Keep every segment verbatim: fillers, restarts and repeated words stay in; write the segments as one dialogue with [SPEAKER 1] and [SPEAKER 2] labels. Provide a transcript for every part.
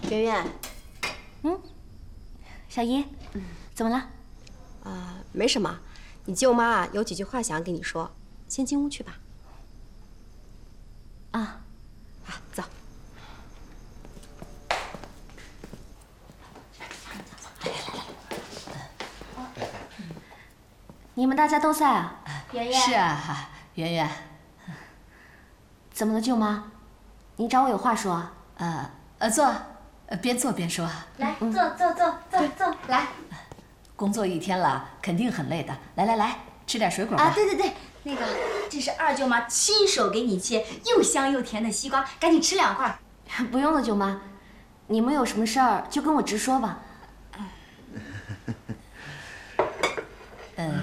[SPEAKER 1] 圆圆，
[SPEAKER 2] 嗯，小姨，嗯，怎么了？
[SPEAKER 1] 啊、呃，没什么。你舅妈啊，有几句话想跟你说，先进屋去吧。
[SPEAKER 2] 啊，
[SPEAKER 1] 啊，走。
[SPEAKER 2] 来来来，你们大家都在啊？
[SPEAKER 3] 圆圆。
[SPEAKER 4] 是啊，圆圆。
[SPEAKER 2] 怎么了，舅妈？你找我有话说啊？
[SPEAKER 4] 呃呃，坐，呃，边坐边说。
[SPEAKER 3] 来，坐坐坐坐坐，来。
[SPEAKER 4] 工作一天了，肯定很累的。来来来，吃点水果吧。
[SPEAKER 3] 啊，对对对，那个，这是二舅妈亲手给你切又香又甜的西瓜，赶紧吃两块。
[SPEAKER 2] 不用了，舅妈，你们有什么事儿就跟我直说吧。
[SPEAKER 4] 嗯。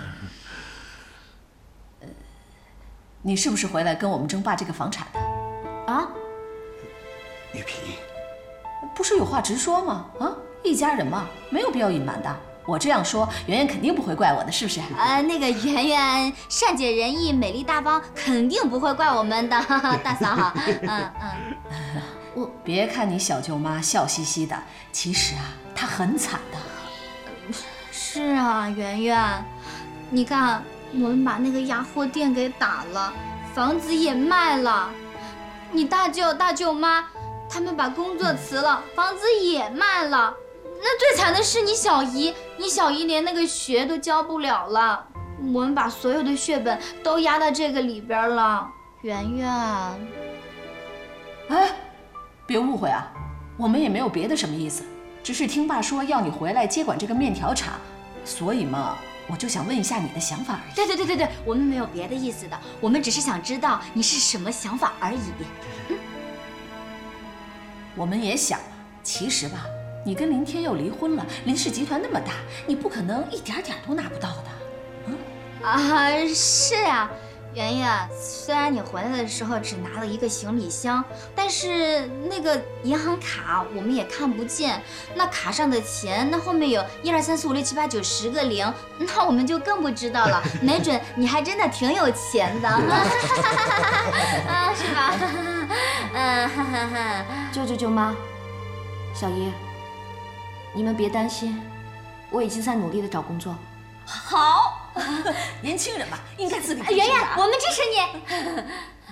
[SPEAKER 4] 呃，你是不是回来跟我们争霸这个房产的？
[SPEAKER 2] 啊？
[SPEAKER 5] 玉萍，
[SPEAKER 4] 不是有话直说吗？啊，一家人嘛，没有必要隐瞒的。我这样说，圆圆肯定不会怪我的，是不是？
[SPEAKER 3] 呃，那个圆圆善解人意、美丽大方，肯定不会怪我们的，大嫂好。嗯嗯。
[SPEAKER 4] 我别看你小舅妈笑嘻嘻的，其实啊，她很惨的。
[SPEAKER 3] 是啊，圆圆，你看，我们把那个鸭货店给打了，房子也卖了，你大舅大舅妈他们把工作辞了，房子也卖了。那最惨的是你小姨，你小姨连那个学都交不了了，我们把所有的血本都压到这个里边了。圆圆，
[SPEAKER 4] 哎，别误会啊，我们也没有别的什么意思，只是听爸说要你回来接管这个面条厂，所以嘛，我就想问一下你的想法而已。
[SPEAKER 3] 对对对对对，我们没有别的意思的，我们只是想知道你是什么想法而已。嗯，
[SPEAKER 4] 我们也想了，其实吧。你跟林天佑离婚了，林氏集团那么大，你不可能一点点都拿不到的。嗯
[SPEAKER 3] 啊，是啊，圆圆，虽然你回来的时候只拿了一个行李箱，但是那个银行卡我们也看不见，那卡上的钱，那后面有一二三四五六七八九十个零，那我们就更不知道了。没准你还真的挺有钱的，啊，是吧？嗯，哈哈哈。
[SPEAKER 2] 舅舅舅妈，小姨。你们别担心，我已经在努力的找工作。
[SPEAKER 4] 好，年轻人嘛，应该自立自强的。
[SPEAKER 3] 圆圆，我们支持你。